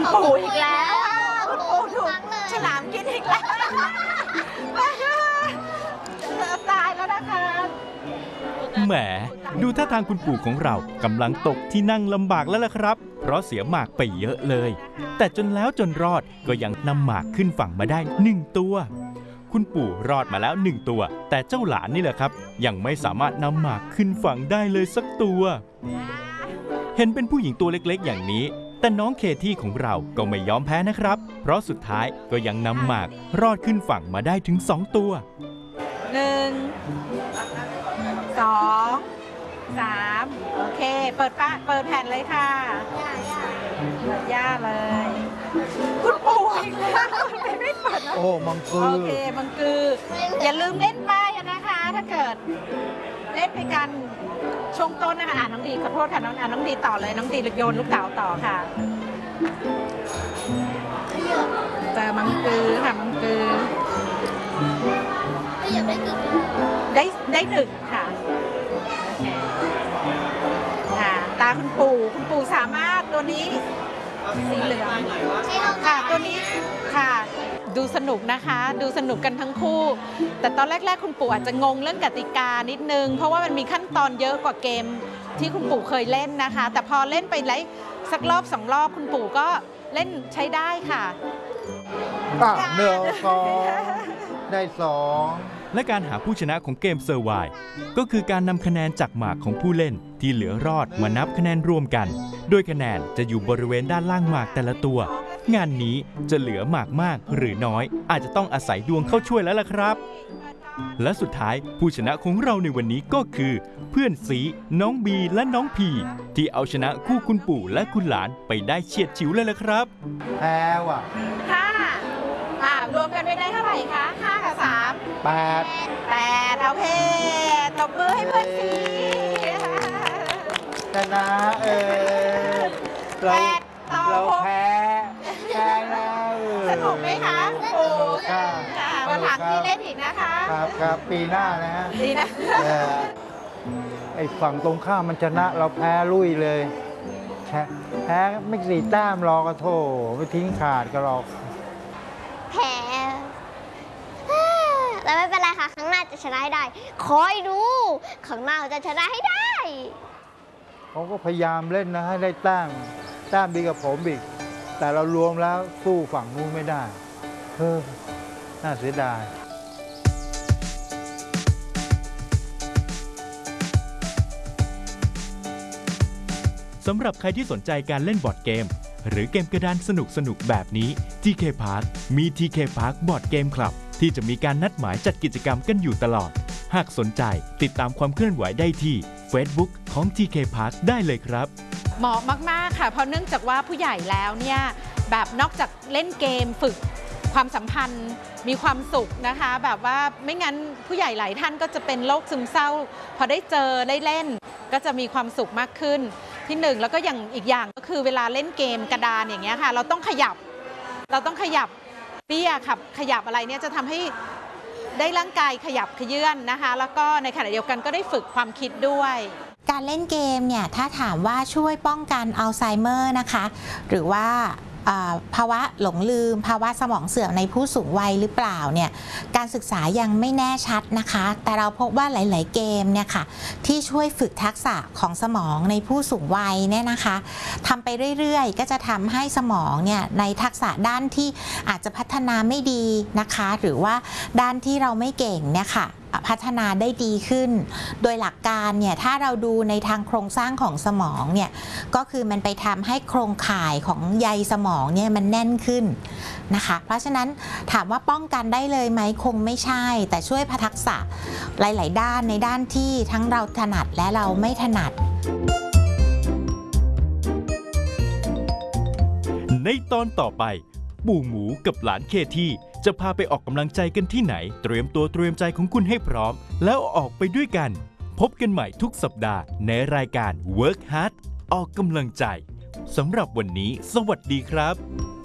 ปู่อีกแล้วคุณปู่ถูกฉลามกินอีกแล้วตายแล้วนะคะแหมดูท่าทางคุณปู่ของเรากำลังตกที่นั่งลำบากแล้วล่ะครับเพราะเสียหมากไปเยอะเลยแต่จนแล้วจนรอดก็ยังนำหมากขึ้นฝั่งมาได้1ตัวคุณปู่รอดมาแล้ว1ตัวแต่เจ้าหลานนี่แหละครับยังไม่สามารถนำหมากขึ้นฝั่งได้เลยสักตัวเห็นเป็นผู้หญิงตัวเล็กๆอย่างนี้แต่น้องเคที่ของเราก็ไม่ยอมแพ้นะครับเพราะสุดท้ายก็ยังนำหมากรอดขึ้นฝั่งมาได้ถึง2ตัว 1 2 3โอเคเปิดแผ่นเลยค่ะย่าเลยคุณปู่อีกแล้วไม่เปิดโอ้มังกือโอเคมังกืออย่าลืมเล่นป้ายนะคะถ้าเกิดเล่นไปกันช่วงต้นนะคะน้องดีขอโทษค่ะน้องดีต่อเลยน้องดีโยนลูกเต๋าต่อค่ะเจอมังกือค่ะมังกือได้1ค่ะตาคุณปู่สามารถตัวนี้สีเหลืองค่ะตัวนี้ค่ะดูสนุกนะคะดูสนุกกันทั้งคู่แต่ตอนแรกๆคุณปู่อาจจะงงเรื่องกติกานิดนึงเพราะว่ามันมีขั้นตอนเยอะกว่าเกมที่คุณปู่เคยเล่นนะคะแต่พอเล่นไปไล่สักรอบ2 รอบคุณปู่ก็เล่นใช้ได้ค่ะ 1 2ได้2 และการหาผู้ชนะของเกมเซอร์ไวน์ก็คือการนำคะแนนจากหมากของผู้เล่นที่เหลือรอดมานับคะแนนรวมกันโดยคะแนนจะอยู่บริเวณด้านล่างหมากแต่ละตัวงานนี้จะเหลือหมากมากหรือน้อยอาจจะต้องอาศัยดวงเข้าช่วยแล้วล่ะครับและสุดท้ายผู้ชนะของเราในวันนี้ก็คือเพื่อนสีน้องบีและน้องพีที่เอาชนะคู่คุณปู่และคุณหลานไปได้เฉียดฉิวเลยล่ะครับแพ้ว่ะรวมกันไปได้เท่าไหร่คะ5 กับ 3 8โอเคตบมือให้เพื่อนสีชนะเราแพ้แล้วสนุกไหมคะวันหลังที่เล่นอีกนะคะครับปีหน้านะฮะดีนะไอ้ฝั่งตรงข้ามมันชนะเราแพ้ลุยเลยแพ้ไม่4 แต้มรอกระโถไม่ทิ้งขาดก็หรอกแพ้แต่ไม่เป็นไรค่ะครั้งหน้าจะชนะให้ได้คอยดูครั้งหน้าจะชนะให้ได้เขาก็พยายามเล่นนะให้ได้แต้มดีกับผมอีกแต่เรารวมแล้วสู้ฝั่งนู้นไม่ได้น่าเสียดายสำหรับใครที่สนใจการเล่นบอร์ดเกมหรือเกมกระดานสนุกๆแบบนี้ TK Park มี TK Park Board Game Club ที่จะมีการนัดหมายจัดกิจกรรมกันอยู่ตลอดหากสนใจติดตามความเคลื่อนไหวได้ที่ Facebook ของ TK Park ได้เลยครับเหมาะมากๆค่ะเพราะเนื่องจากว่าผู้ใหญ่แล้วเนี่ยแบบนอกจากเล่นเกมฝึกความสัมพันธ์มีความสุขนะคะแบบว่าไม่งั้นผู้ใหญ่หลายท่านก็จะเป็นโรคซึมเศร้าพอได้เจอได้เล่นก็จะมีความสุขมากขึ้นที่1แล้วก็อย่างอีกอย่างก็คือเวลาเล่นเกมกระดานอย่างเงี้ยค่ะเราต้องขยับเปี้ยขยับอะไรเนี่ยจะทำให้ได้ร่างกายขยับเขยื้อนนะคะแล้วก็ในขณะเดียวกันก็ได้ฝึกความคิดด้วยการเล่นเกมเนี่ยถ้าถามว่าช่วยป้องกันอัลไซเมอร์นะคะหรือว่าภาวะหลงลืมภาวะสมองเสื่อมในผู้สูงวัยหรือเปล่าเนี่ยการศึกษายังไม่แน่ชัดนะคะแต่เราพบว่าหลายๆเกมเนี่ยค่ะที่ช่วยฝึกทักษะของสมองในผู้สูงวัยเนี่ยนะคะทำไปเรื่อยๆก็จะทำให้สมองเนี่ยในทักษะด้านที่อาจจะพัฒนาไม่ดีนะคะหรือว่าด้านที่เราไม่เก่งเนี่ยค่ะพัฒนาได้ดีขึ้นโดยหลักการเนี่ยถ้าเราดูในทางโครงสร้างของสมองเนี่ยก็คือมันไปทำให้โครงข่ายของใยสมองเนี่ยมันแน่นขึ้นนะคะเพราะฉะนั้นถามว่าป้องกันได้เลยไหมคงไม่ใช่แต่ช่วยพัฒทักษะหลายๆด้านในด้านที่ทั้งเราถนัดและเราไม่ถนัดในตอนต่อไปปู่หมูกับหลานเคที่จะพาไปออกกำลังใจกันที่ไหนเตรียมตัวเตรียมใจของคุณให้พร้อมแล้วออกไปด้วยกันพบกันใหม่ทุกสัปดาห์ในรายการ Work Hard ออกกำลังใจสำหรับวันนี้สวัสดีครับ